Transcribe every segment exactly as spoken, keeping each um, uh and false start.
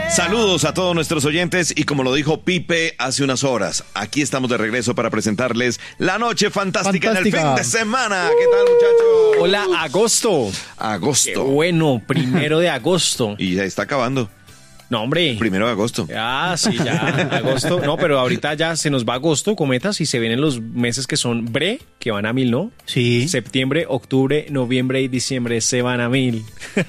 Saludos a todos nuestros oyentes y como lo dijo Pipe hace unas horas, aquí estamos de regreso para presentarles La Noche Fantástica, Fantástica. en el fin de semana. ¿Qué tal, muchachos? Hola, agosto. Agosto. Qué bueno, primero de agosto. Y ya está acabando. No, hombre. Primero de agosto. Ah, sí, ya, agosto. No, pero ahorita ya se nos va agosto, cometas, y se vienen los meses que son bre, que van a mil, ¿no? Sí. Septiembre, octubre, noviembre y diciembre se van a mil.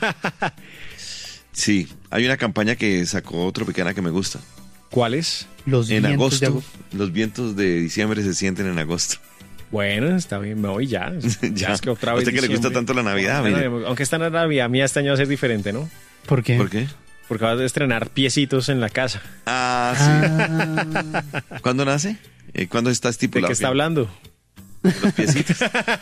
Sí, hay una campaña que sacó Tropicana que me gusta. ¿Cuál es? Los en vientos agosto, de agosto. Los vientos de diciembre se sienten en agosto. Bueno, está bien, me voy ya. ya. ya es que otra ¿A vez usted que le gusta tanto la Navidad? Bueno, mire. aunque esta Navidad mía este año va a ser diferente, ¿no? ¿Por qué? ¿Por qué? Porque vas a estrenar piecitos en la casa. Ah, sí. Ah. ¿Cuándo nace? Eh, ¿Cuándo está estipulado? ¿De qué está hablando? Los piecitos.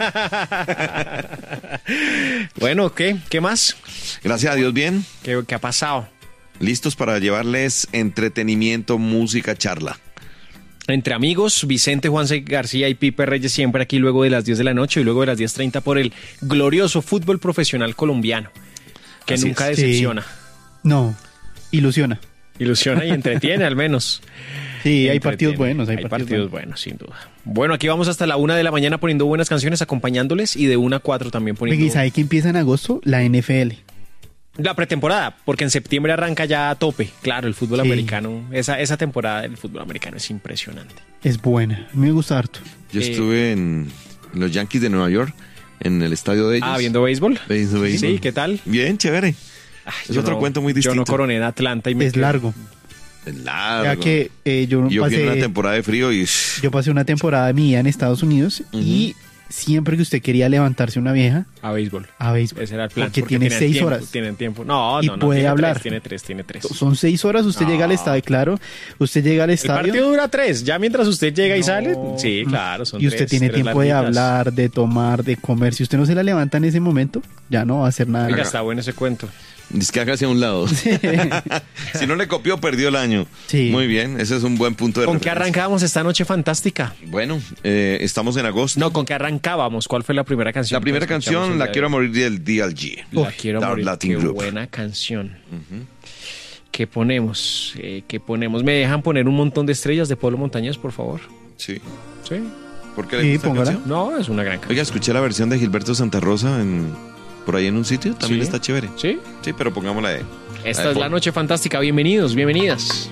Bueno, ¿qué? ¿Qué más? Gracias a Dios, bien. ¿Qué, qué ha pasado? Listos para llevarles entretenimiento, música, charla. Entre amigos, Vicente Juanse García y Pipe Reyes siempre aquí luego de las diez de la noche y luego de las diez treinta por el glorioso fútbol profesional colombiano, que Así nunca es. decepciona. Sí. No, ilusiona. Ilusiona y entretiene al menos. Sí, hay partidos buenos. Hay, hay partidos, partidos buenos. buenos, sin duda. Bueno, aquí vamos hasta la una de la mañana poniendo buenas canciones, acompañándoles, y de una a cuatro también poniendo... ¿Y sabe que empieza en agosto? La N F L. La pretemporada, porque en septiembre arranca ya a tope. Claro, el fútbol Sí. americano, esa, esa temporada del fútbol americano es impresionante. Es buena, a mí me gusta harto. Yo Eh, estuve en los Yankees de Nueva York, en el estadio de ellos. Ah, ¿viendo béisbol? Viendo béisbol. Sí, ¿qué tal? Bien, chévere. Ay, Es yo otro no- cuento muy distinto. Yo no coroné en Atlanta y me Es quedé- largo. Es largo. Ya que eh, yo, Yo fui en una pasé, temporada de frío y... yo pasé una temporada mía en Estados Unidos y siempre que usted quería levantarse una vieja, A béisbol. a béisbol. Ese era el plan. Porque tiene tienen seis tiempo, horas. Tienen tiempo. No, Y no, no. puede tiene hablar. Tres, tiene tres, tiene tres. Son seis horas, usted No. llega al estadio, claro. Usted llega al El estadio partido dura tres. Ya mientras usted llega y No. sale, sí, claro, son y usted tres, tiene tres tiempo de larguitas. hablar, de tomar, de comer. Si usted no se la levanta en ese momento, ya no va a hacer nada. Oiga, está bueno ese cuento. Es que hágase a un lado. Si no le copió, perdió el año. Sí. Muy bien, ese es un buen punto de ¿Con qué referencia. arrancábamos esta noche fantástica? Bueno, eh, estamos en agosto. No, ¿con qué arrancábamos? ¿Cuál fue la primera canción? La primera que escuchamos canción, el La día Quiero de Morir del D L G. hoy? La Uf, Quiero Dark Morir. Latin Qué Group. buena canción. ¿Qué ponemos? Eh, ¿Qué ponemos? ¿Me dejan poner un montón de estrellas de Pablo Montañés, por favor? Sí. Sí. ¿Por qué le Sí, gusta la póngala. canción? No, es una gran canción. Oiga, escuché la versión de Gilberto Santa Rosa en, por ahí en un sitio. También Sí. está chévere. ¿Sí? Sí, pero pongámosla de... Esta de es la fondo. noche fantástica. Bienvenidos, bienvenidas.